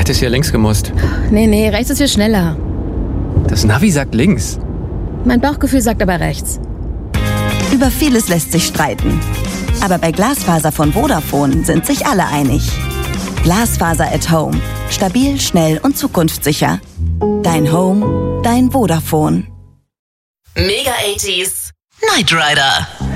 hättest hier links gemusst. Nee, rechts ist viel schneller. Das Navi sagt links. Mein Bauchgefühl sagt aber rechts. Über vieles lässt sich streiten. Aber bei Glasfaser von Vodafone sind sich alle einig. Glasfaser at Home. Stabil, schnell und zukunftssicher. Dein Home, dein Vodafone. Mega 80s Knight Rider.